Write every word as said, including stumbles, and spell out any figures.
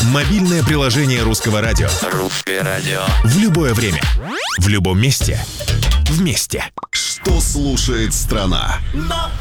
Мобильное приложение Русского радио. Русское радио. В любое время. В любом месте. Вместе. Что слушает страна? На